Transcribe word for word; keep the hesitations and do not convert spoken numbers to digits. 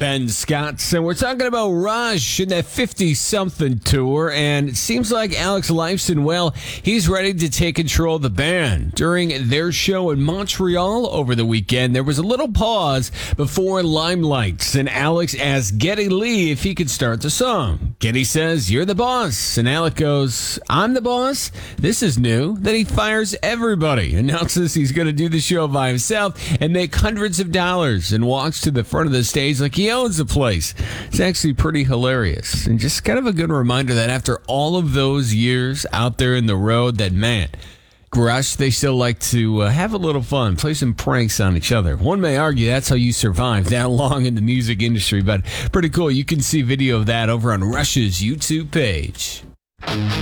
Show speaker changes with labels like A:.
A: Ben Scott. And we're talking about Rush and that fifty-something tour. And it seems like Alex Lifeson, well, he's ready to take control of the band. During their show in Montreal over the weekend, there was a little pause before Limelights. And Alex asked Geddy Lee if he could start the song. Geddy says, "You're the boss." And Alex goes, "I'm the boss? This is new." Then he fires everybody, announces he's going to do the show by himself and make hundreds of dollars, and walks to the front of the stage like he owns the place. It's actually pretty hilarious, and just kind of a good reminder that after all of those years out there in the road, that man, Rush, they still like to uh, have a little fun, play some pranks on each other. One may argue that's how you survive that long in the music industry, but pretty cool. You can see video of that over on Rush's YouTube page.